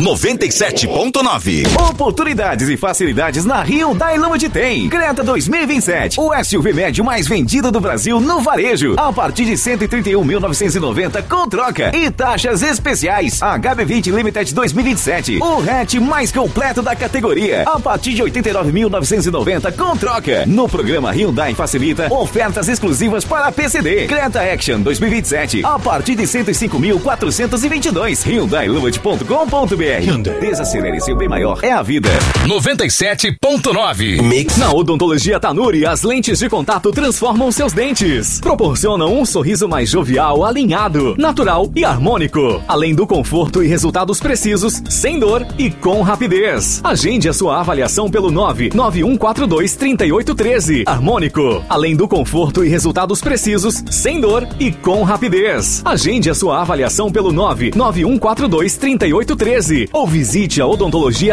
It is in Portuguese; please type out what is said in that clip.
97.9. Oportunidades e facilidades na Hyundai Lambda tem. Creta 2027, o SUV médio mais vendido do Brasil no varejo, a partir de 131.990 com troca e taxas especiais. HB20 Limited 2027, o hatch mais completo da categoria, a partir de 89.990 com troca. No programa Hyundai facilita ofertas exclusivas para PCD. Creta Action 2027, a partir de 105.422. HyundaiLambda.com.br. Desacelere, seu bem maior é a vida. 97.9. Mix. Na Odontologia Tanuri, as lentes de contato transformam seus dentes. Proporcionam um sorriso mais jovial, alinhado, natural e harmônico. Além do conforto e resultados precisos, sem dor e com rapidez. Agende a sua avaliação pelo 991423813. Harmônico. Além do conforto e resultados precisos, sem dor e com rapidez. Agende a sua avaliação pelo 991423813 ou visite a Odontologia